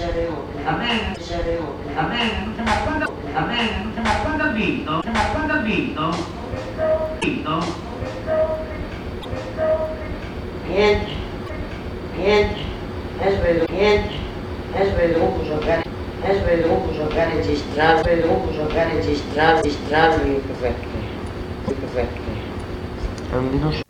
Va bene? Va bene? Ma quando ha vinto? Ma quando ha vinto? Vinto? Niente, niente, adesso vedo comunque giocare, registrarmi perfetto, perfetto. Non so.